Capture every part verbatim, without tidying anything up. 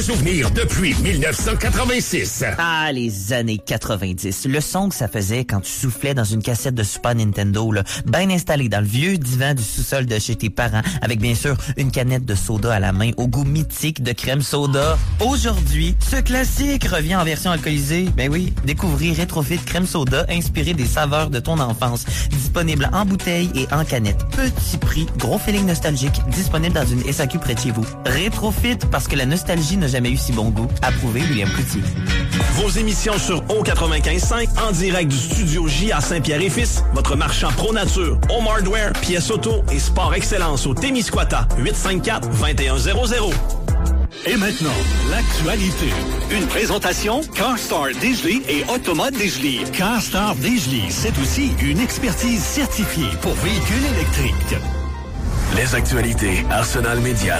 Souvenir depuis dix-neuf cent quatre-vingt-six. Ah, les années quatre-vingt-dix. Le son que ça faisait quand tu soufflais dans une cassette de Super Nintendo, là, bien installé dans le vieux divan du sous-sol de chez tes parents, avec bien sûr une canette de soda à la main au goût mythique de crème soda. Aujourd'hui, ce classique revient en version alcoolisée. Ben oui, découvrez Rétrofit crème soda inspiré des saveurs de ton enfance. Disponible en bouteille et en canette. Petit prix, gros feeling nostalgique, disponible dans une S A Q près de chez vous. Rétrofit, parce que la nostalgie n'a jamais eu si bon goût. Approuvé, William Coutier. Vos émissions sur O quatre-vingt-quinze point cinq en direct du studio J à Saint-Pierre et Fils, votre marchand Pro Nature, Home Hardware, pièces auto et sport excellence au Témiscouata, huit cinq quatre, deux un zéro zéro. Et maintenant, l'actualité. Une présentation CarStar Dégelé et Automode Dégelé. CarStar Dégelé, c'est aussi une expertise certifiée pour véhicules électriques. Les actualités Arsenal Média.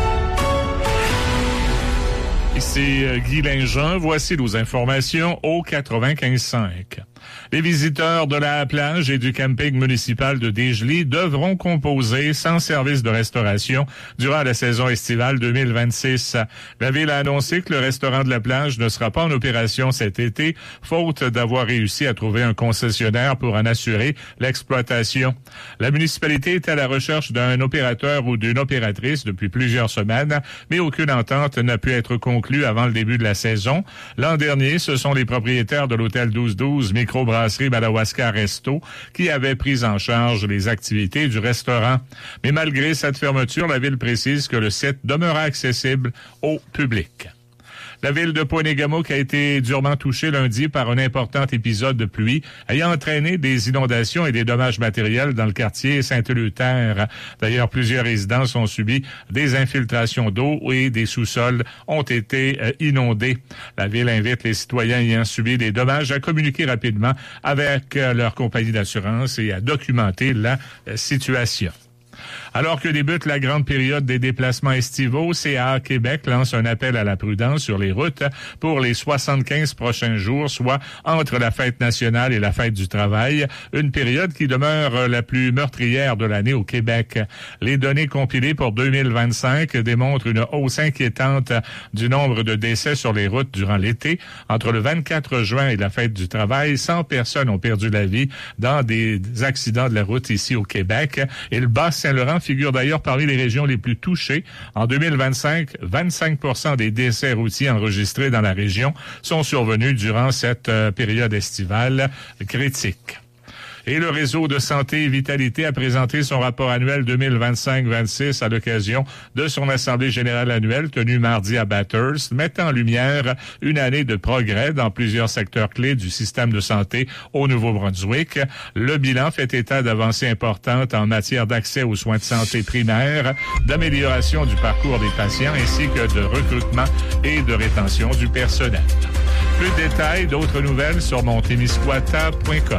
Ici Guy Lingin, voici nos informations au quatre-vingt-quinze cinq. Les visiteurs de la plage et du camping municipal de Dégelé devront composer sans service de restauration durant la saison estivale deux mille vingt-six. La ville a annoncé que le restaurant de la plage ne sera pas en opération cet été, faute d'avoir réussi à trouver un concessionnaire pour en assurer l'exploitation. La municipalité est à la recherche d'un opérateur ou d'une opératrice depuis plusieurs semaines, mais aucune entente n'a pu être conclue avant le début de la saison. L'an dernier, ce sont les propriétaires de l'hôtel douze douze Microbrasserie Madawaska Resto qui avaient pris en charge les activités du restaurant. Mais malgré cette fermeture, la ville précise que le site demeura accessible au public. La ville de Pointe-Égamouk a été durement touchée lundi par un important épisode de pluie ayant entraîné des inondations et des dommages matériels dans le quartier Saint-Éleuthère. D'ailleurs, plusieurs résidences ont subi des infiltrations d'eau et des sous-sols ont été euh, inondés. La ville invite les citoyens ayant subi des dommages à communiquer rapidement avec euh, leur compagnie d'assurance et à documenter la euh, situation. Alors que débute la grande période des déplacements estivaux, C A A Québec lance un appel à la prudence sur les routes pour les soixante-quinze prochains jours, soit entre la fête nationale et la fête du travail, une période qui demeure la plus meurtrière de l'année au Québec. Les données compilées pour deux mille vingt-cinq démontrent une hausse inquiétante du nombre de décès sur les routes durant l'été. Entre le vingt-quatre juin et la fête du travail, cent personnes ont perdu la vie dans des accidents de la route ici au Québec. Et le Bas-Saint-Laurent figure d'ailleurs parmi les régions les plus touchées. En deux mille vingt-cinq, vingt-cinq pour cent des décès routiers enregistrés dans la région sont survenus durant cette euh, période estivale critique. Et le réseau de santé et vitalité a présenté son rapport annuel deux mille vingt-cinq vingt-six à l'occasion de son assemblée générale annuelle tenue mardi à Bathurst, mettant en lumière une année de progrès dans plusieurs secteurs clés du système de santé au Nouveau-Brunswick. Le bilan fait état d'avancées importantes en matière d'accès aux soins de santé primaires, d'amélioration du parcours des patients ainsi que de recrutement et de rétention du personnel. Plus de détails, d'autres nouvelles sur mon témiscouata point com.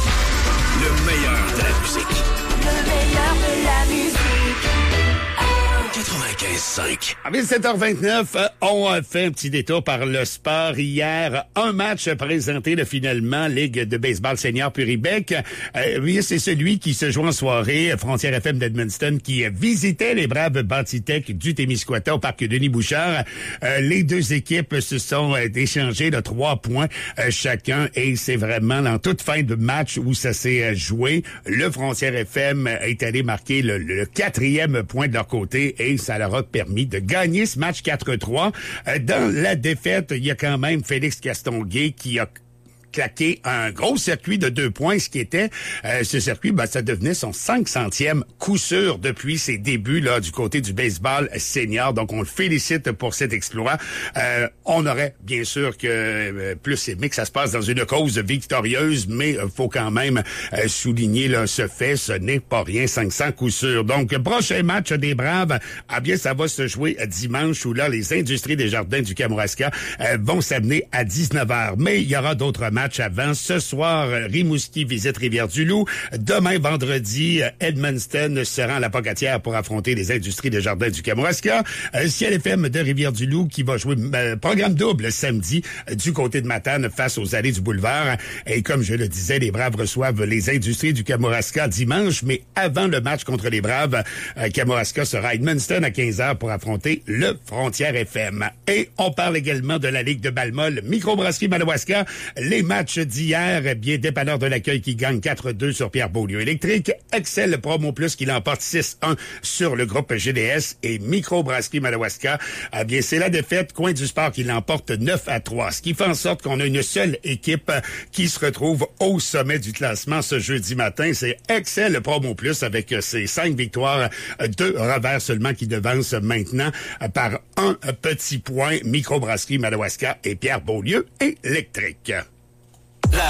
Le meilleur de la musique. Le meilleur de la musique. quatre-vingt-quinze cinq. À dix-sept heures vingt-neuf, on a fait un petit détour par le sport hier. Un match présenté de finalement Ligue de baseball senior Puribec. Euh, oui, c'est celui qui se joue en soirée, Frontière F M d'Edmundston, qui visitait les braves Bantitech du Témiscouata au parc Denis-Bouchard. Euh, les deux équipes se sont euh, échangées de trois points euh, chacun et c'est vraiment dans toute fin de match où ça s'est euh, joué. Le Frontière F M est allé marquer le, le quatrième point de leur côté et ça leur a permis de gagner ce match quatre trois. Euh, dans la défaite, il y a quand même Félix Castonguay qui a claqué un gros circuit de deux points, ce qui était euh, ce circuit, ben, ça devenait son cinq centième coup sûr depuis ses débuts là du côté du baseball senior. Donc on le félicite pour cet exploit. Euh, on aurait bien sûr que euh, plus aimé que ça se passe dans une cause victorieuse, mais euh, faut quand même euh, souligner là, ce fait, ce n'est pas rien, cinq cents coup sûr. Donc prochain match des Braves, ah bien ça va se jouer dimanche où là les Industries des Jardins du Kamouraska euh, vont s'amener à dix-neuf heures. Mais il y aura d'autres matchs matchs avant. Ce soir, Rimouski visite Rivière-du-Loup. Demain, vendredi, Edmundston se rend à la Pocatière pour affronter les Industries de Jardin du Kamouraska. Euh, Ciel F M de Rivière-du-Loup qui va jouer euh, programme double samedi euh, du côté de Matane face aux allées du boulevard. Et comme je le disais, les Braves reçoivent les Industries du Kamouraska dimanche, mais avant le match contre les Braves, euh, Kamouraska sera à Edmundston à quinze heures pour affronter le Frontière F M. Et on parle également de la Ligue de Balmol, Microbrasserie Madawaska. Les matchs d'hier, bien dépanneur de l'accueil qui gagne quatre deux sur Pierre Beaulieu Électrique. Excel Promo Plus qui l'emporte six un sur le groupe G D S et Microbrasserie Madawaska. Eh bien, c'est la défaite Coin du Sport qui l'emporte neuf à trois. Ce qui fait en sorte qu'on a une seule équipe qui se retrouve au sommet du classement ce jeudi matin. C'est Excel Promo Plus avec ses cinq victoires, deux revers seulement qui devancent maintenant par un petit point Microbrasserie Madawaska et Pierre Beaulieu Électrique.